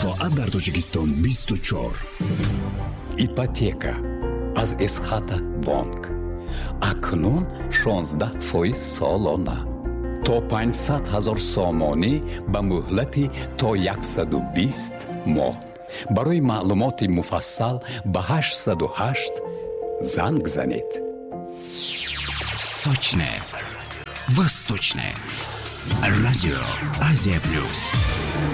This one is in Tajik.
соат дар Тоҷикистон 24. Ипотека аз Эсхата банк акнун 16% солона то 500,000 сомонӣ ба муҳлати то 120 моҳ. барои маълумоти муфассал ба 808 занг занед. Сочне, Восточне, Радио Азия Плюс.